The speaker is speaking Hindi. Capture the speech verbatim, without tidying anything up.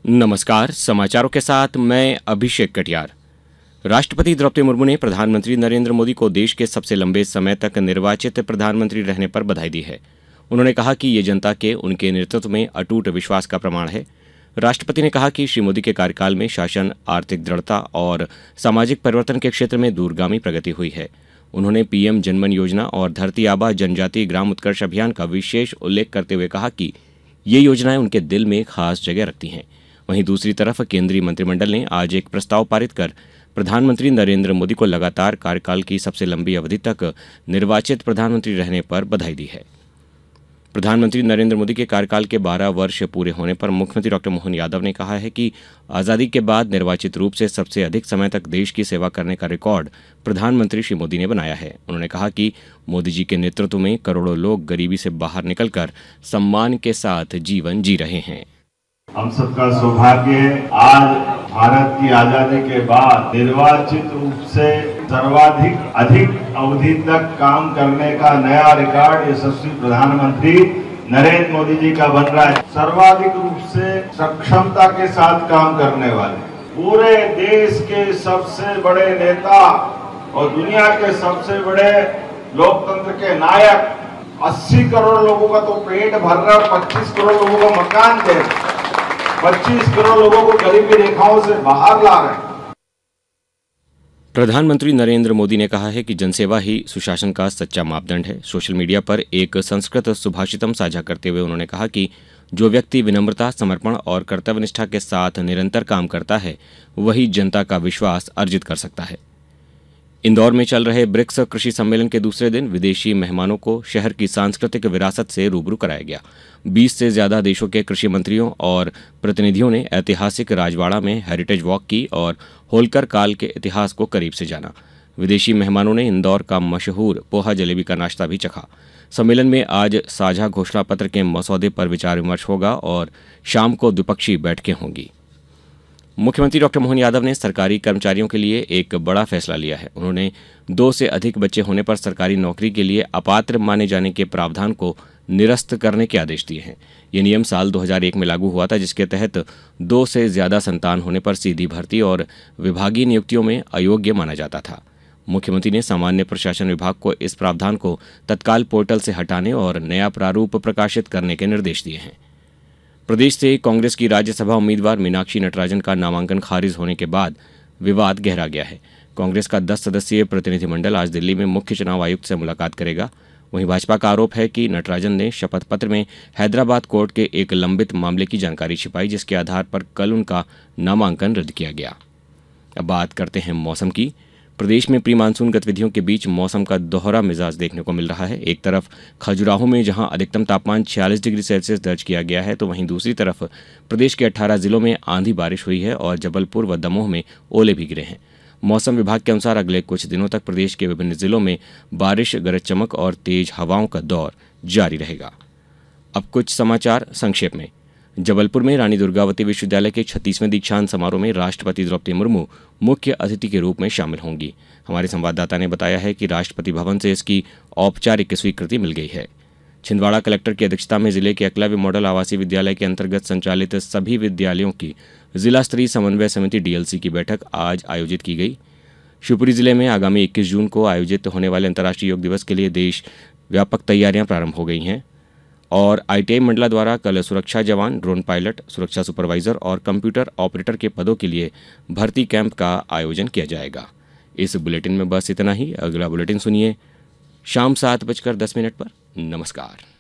नमस्कार, समाचारों के साथ मैं अभिषेक कटियार। राष्ट्रपति द्रौपदी मुर्मू ने प्रधानमंत्री नरेंद्र मोदी को देश के सबसे लंबे समय तक निर्वाचित प्रधानमंत्री रहने पर बधाई दी है। उन्होंने कहा कि ये जनता के उनके नेतृत्व में अटूट विश्वास का प्रमाण है। राष्ट्रपति ने कहा कि श्री मोदी के कार्यकाल में शासन, आर्थिक दृढ़ता और सामाजिक परिवर्तन के क्षेत्र में दूरगामी प्रगति हुई है। उन्होंने पीएम जनमन योजना और धरती आबा जनजातीय ग्राम उत्कर्ष अभियान का विशेष उल्लेख करते हुए कहा कि ये योजनाएं उनके दिल में खास जगह रखती हैं। वहीं दूसरी तरफ केंद्रीय मंत्रिमंडल ने आज एक प्रस्ताव पारित कर प्रधानमंत्री नरेंद्र मोदी को लगातार कार्यकाल की सबसे लंबी अवधि तक निर्वाचित प्रधानमंत्री रहने पर बधाई दी है। प्रधानमंत्री नरेंद्र मोदी के कार्यकाल के बारह वर्ष पूरे होने पर मुख्यमंत्री डॉक्टर मोहन यादव ने कहा है कि आज़ादी के बाद निर्वाचित रूप से सबसे अधिक समय तक देश की सेवा करने का रिकॉर्ड प्रधानमंत्री श्री मोदी ने बनाया है। उन्होंने कहा कि मोदी जी के नेतृत्व में करोड़ों लोग गरीबी से बाहर निकलकर सम्मान के साथ जीवन जी रहे हैं। हम सबका सौभाग्य है, आज भारत की आजादी के बाद निर्वाचित रूप से सर्वाधिक अधिक अवधि तक काम करने का नया रिकॉर्ड यशस्वी प्रधानमंत्री नरेंद्र मोदी जी का बन रहा है। सर्वाधिक रूप से सक्षमता के साथ काम करने वाले पूरे देश के सबसे बड़े नेता और दुनिया के सबसे बड़े लोकतंत्र के नायक अस्सी करोड़ लोगों का तो पेट भर रहा है, पच्चीस करोड़ लोगों को मकान दे, पच्चीस करोड़ लोगों को गरीबी रेखाओं से बाहर ला रहे हैं। प्रधानमंत्री नरेंद्र मोदी ने कहा है कि जनसेवा ही सुशासन का सच्चा मापदंड है। सोशल मीडिया पर एक संस्कृत सुभाषितम साझा करते हुए उन्होंने कहा कि जो व्यक्ति विनम्रता, समर्पण और कर्तव्यनिष्ठा के साथ निरंतर काम करता है, वही जनता का विश्वास अर्जित कर सकता है। इंदौर में चल रहे ब्रिक्स कृषि सम्मेलन के दूसरे दिन विदेशी मेहमानों को शहर की सांस्कृतिक विरासत से रूबरू कराया गया। बीस से ज्यादा देशों के कृषि मंत्रियों और प्रतिनिधियों ने ऐतिहासिक राजवाड़ा में हेरिटेज वॉक की और होलकर काल के इतिहास को करीब से जाना। विदेशी मेहमानों ने इंदौर का मशहूर पोहा जलेबी का नाश्ता भी चखा। सम्मेलन में आज साझा घोषणा पत्र के मसौदे पर विचार विमर्श होगा और शाम को द्विपक्षीय बैठकें होंगी। मुख्यमंत्री डॉक्टर मोहन यादव ने सरकारी कर्मचारियों के लिए एक बड़ा फैसला लिया है। उन्होंने दो से अधिक बच्चे होने पर सरकारी नौकरी के लिए अपात्र माने जाने के प्रावधान को निरस्त करने के आदेश दिए हैं। ये नियम साल दो हज़ार एक में लागू हुआ था, जिसके तहत दो से ज्यादा संतान होने पर सीधी भर्ती और विभागीय नियुक्तियों में अयोग्य माना जाता था। मुख्यमंत्री ने सामान्य प्रशासन विभाग को इस प्रावधान को तत्काल पोर्टल से हटाने और नया प्रारूप प्रकाशित करने के निर्देश दिए हैं। प्रदेश से कांग्रेस की राज्यसभा उम्मीदवार मीनाक्षी नटराजन का नामांकन खारिज होने के बाद विवाद गहरा गया है। कांग्रेस का दस सदस्यीय प्रतिनिधिमंडल आज दिल्ली में मुख्य चुनाव आयुक्त से मुलाकात करेगा। वहीं भाजपा का आरोप है कि नटराजन ने शपथ पत्र में हैदराबाद कोर्ट के एक लंबित मामले की जानकारी छिपाई, जिसके आधार पर कल उनका नामांकन रद्द किया गया। अब बात करते हैं मौसम की। प्रदेश में प्री मानसून गतिविधियों के बीच मौसम का दोहरा मिजाज देखने को मिल रहा है। एक तरफ खजुराहो में जहां अधिकतम तापमान छियालीस डिग्री सेल्सियस दर्ज किया गया है, तो वहीं दूसरी तरफ प्रदेश के अठारह जिलों में आंधी बारिश हुई है और जबलपुर व दमोह में ओले भी गिरे हैं। मौसम विभाग के अनुसार अगले कुछ दिनों तक प्रदेश के विभिन्न जिलों में बारिश, गरज चमक और तेज हवाओं का दौर जारी रहेगा। अब कुछ समाचार संक्षेप में। जबलपुर में रानी दुर्गावती विश्वविद्यालय के छत्तीसवें दीक्षांत समारोह में राष्ट्रपति द्रौपदी मुर्मू मुख्य अतिथि के रूप में शामिल होंगी। हमारे संवाददाता ने बताया है कि राष्ट्रपति भवन से इसकी औपचारिक स्वीकृति मिल गई है। छिंदवाड़ा कलेक्टर की अध्यक्षता में जिले के एकलव्य मॉडल आवासीय विद्यालय के अंतर्गत संचालित सभी विद्यालयों की जिला स्तरीय समन्वय समिति डीएलसी की बैठक आज आयोजित की गई। शिवपुरी जिले में आगामी इक्कीस जून को आयोजित होने वाले अंतर्राष्ट्रीय योग दिवस के लिए देश व्यापक तैयारियां प्रारंभ हो गई हैं और आईटीआई मंडला द्वारा कल सुरक्षा जवान, ड्रोन पायलट, सुरक्षा सुपरवाइजर और कंप्यूटर ऑपरेटर के पदों के लिए भर्ती कैंप का आयोजन किया जाएगा। इस बुलेटिन में बस इतना ही। अगला बुलेटिन सुनिए शाम सात बजकर दस मिनट पर। नमस्कार।